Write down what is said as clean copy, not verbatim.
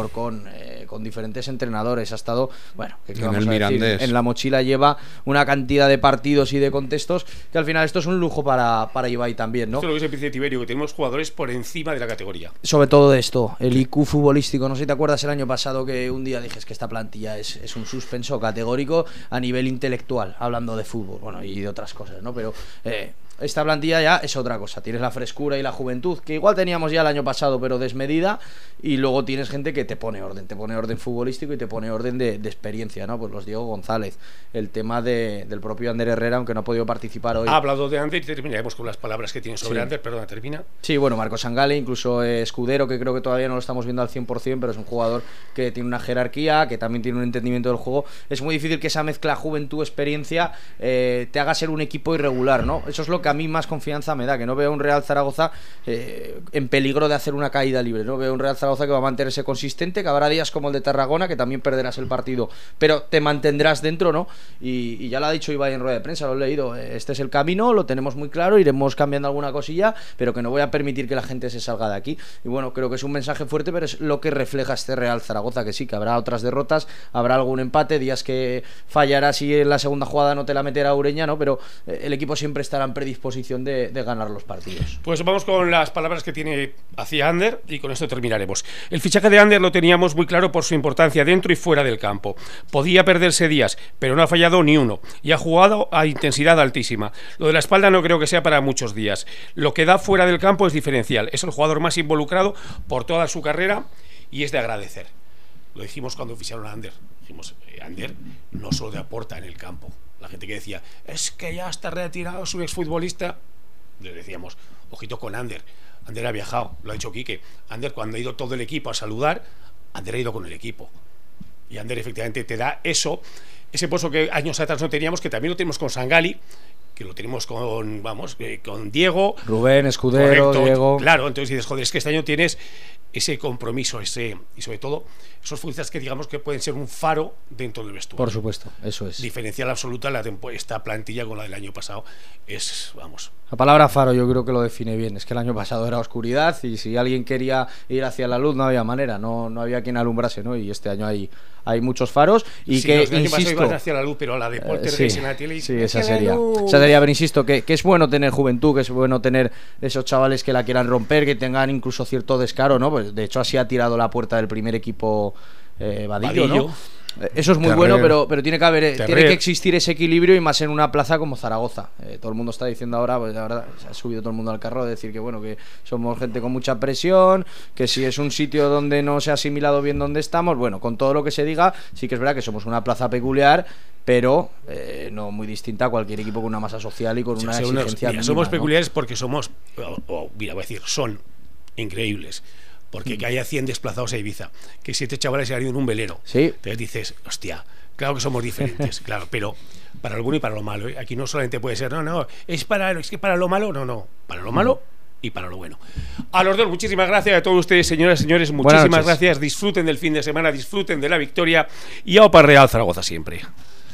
mejor con diferentes entrenadores. Ha estado, bueno, ¿qué En vamos el a decir? Mirandés. En la mochila lleva una cantidad de partidos y de contextos que al final esto es un lujo para Ibai también, ¿no? Esto es lo que se dice Tiberio, que tenemos jugadores por encima de la categoría. Sobre todo de esto, el IQ futbolístico. No sé si te acuerdas el año pasado que un día dije que esta plantilla es un suspenso categórico a nivel intelectual, hablando de fútbol, bueno, y de otras cosas, ¿no? Pero esta plantilla ya es otra cosa. Tienes la frescura y la juventud, que igual teníamos ya el año pasado, pero desmedida. Y luego tienes gente que te pone orden futbolístico y te pone orden de experiencia, ¿no? Pues los Diego González, el tema del propio Ander Herrera, aunque no ha podido participar hoy. Ha hablado de Ander y terminaremos con las palabras que tiene sobre Sí. Ander. Perdona, termina. Sí, bueno, Marcos Sangale, incluso Escudero, que creo que todavía no lo estamos viendo al 100%, pero es un jugador que tiene una jerarquía, que también tiene un entendimiento del juego. Es muy difícil que esa mezcla juventud-experiencia te haga ser un equipo irregular, ¿no? Eso es lo que a mí más confianza me da, que no veo un Real Zaragoza en peligro de hacer una caída libre, ¿no? Veo un Real Zaragoza que va a mantenerse consistente, que habrá días como el de Tarragona, que también perderás el partido, pero te mantendrás dentro, ¿no? Y ya lo ha dicho Ibai en rueda de prensa, lo he leído, este es el camino, lo tenemos muy claro, iremos cambiando alguna cosilla, pero que no voy a permitir que la gente se salga de aquí. Y bueno, creo que es un mensaje fuerte, pero es lo que refleja este Real Zaragoza, que sí, que habrá otras derrotas, habrá algún empate, días que fallarás y en la segunda jugada no te la meterá Ureña, ¿no? Pero el equipo siempre estará en predisposición de ganar los partidos. Pues vamos con las palabras que tiene hacia Ander y con esto terminaremos. El fichaje de Ander lo teníamos muy claro por su importancia dentro y fuera del campo. Podía perderse días, pero no ha fallado ni uno y ha jugado a intensidad altísima. Lo de la espalda no creo que sea para muchos días. Lo que da fuera del campo es diferencial. Es el jugador más involucrado por toda su carrera y es de agradecer. Lo dijimos cuando ficharon a Ander. Dijimos, Ander no solo te aporta en el campo. La gente que decía, es que ya está retirado, es un exfutbolista. Le decíamos, ojito con Ander. Ander ha viajado, lo ha dicho Quique. Ander, cuando ha ido todo el equipo a saludar, Ander ha ido con el equipo. Y Ander efectivamente te da eso, ese pozo que años atrás no teníamos, que también lo tenemos con Sangali, que lo tenemos con, con Diego. Rubén, Escudero, correcto, Diego. Claro, entonces dices, joder, es que este año tienes ese compromiso, y sobre todo esos futbolistas que digamos que pueden ser un faro dentro del vestuario. Por supuesto, eso es. Diferencial absoluta esta plantilla con la del año pasado es, vamos. La palabra faro yo creo que lo define bien. Es que el año pasado era oscuridad y si alguien quería ir hacia la luz no había manera, no había quien alumbrase, ¿no? Y este año hay muchos faros y sí, que, los del año pasado insisto, iban hacia la luz, pero la de Poltergeist en la tele, sí, esa sería, pero insisto, que es bueno tener juventud, que es bueno tener esos chavales que la quieran romper, que tengan incluso cierto descaro, ¿no? Pues de hecho así ha tirado la puerta del primer equipo Vadillo, ¿no? Eso es muy bueno, pero tiene que existir ese equilibrio y más en una plaza como Zaragoza. Todo el mundo está diciendo ahora, pues la verdad, se ha subido todo el mundo al carro de decir que bueno, que somos gente con mucha presión, que si es un sitio donde no se ha asimilado bien donde estamos, bueno, con todo lo que se diga, sí que es verdad que somos una plaza peculiar, pero no muy distinta a cualquier equipo con una masa social y con una exigencia mínima, somos peculiares, ¿no? Porque somos, mira, voy a decir, son increíbles. Porque que haya 100 desplazados a Ibiza, que 7 chavales se han ido en un velero. Sí. Entonces dices, hostia, claro que somos diferentes, claro, pero para lo bueno y para lo malo. Aquí no solamente puede ser, es que para lo malo, no, para lo malo y para lo bueno. A los dos, muchísimas gracias a todos ustedes, señoras y señores, muchísimas gracias. Disfruten del fin de semana, disfruten de la victoria y a Real Zaragoza siempre.